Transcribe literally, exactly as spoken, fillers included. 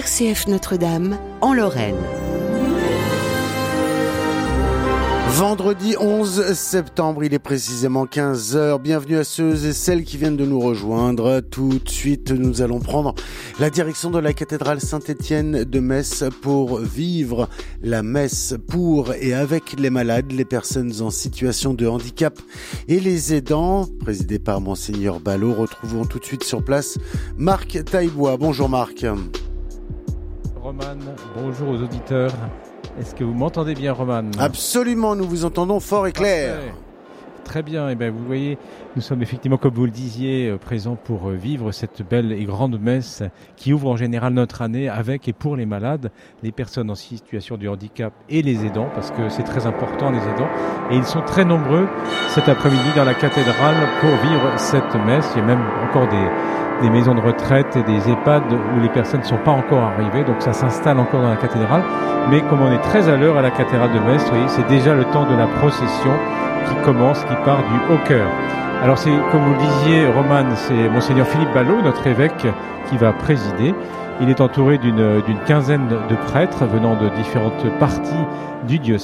R C F Notre-Dame, en Lorraine. Vendredi onze septembre, il est précisément quinze heures. Bienvenue à ceux et celles qui viennent de nous rejoindre. Tout de suite, nous allons prendre la direction de la cathédrale Saint-Étienne de Metz pour vivre la messe pour et avec les malades, les personnes en situation de handicap et les aidants. Présidé par Monseigneur Ballot, retrouvons tout de suite sur place Marc Taillebois. Bonjour Marc. Roman, bonjour aux auditeurs. Est-ce que vous m'entendez bien, Roman ? Absolument, nous vous entendons fort et clair. Parfait. Très bien. Et bien, vous voyez, nous sommes effectivement, comme vous le disiez, présents pour vivre cette belle et grande messe qui ouvre en général notre année avec et pour les malades, les personnes en situation de handicap et les aidants, parce que c'est très important, les aidants. Et ils sont très nombreux cet après-midi dans la cathédrale pour vivre cette messe. Il y a même encore des... des maisons de retraite et des EHPAD où les personnes ne sont pas encore arrivées, donc ça s'installe encore dans la cathédrale. Mais comme on est très à l'heure à la cathédrale de Metz, vous voyez, c'est déjà le temps de la procession qui commence, qui part du haut-cœur. Alors c'est, comme vous le disiez, Roman, c'est Monseigneur Philippe Ballot, notre évêque, qui va présider. Il est entouré d'une, d'une quinzaine de prêtres venant de différentes parties du diocèse.